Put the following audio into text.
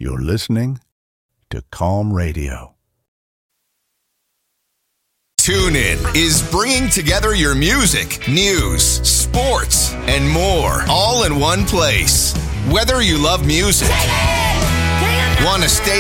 You're listening to Calm Radio. TuneIn is bringing together your music, news, sports, and more, all in one place. Whether you love music, want to stay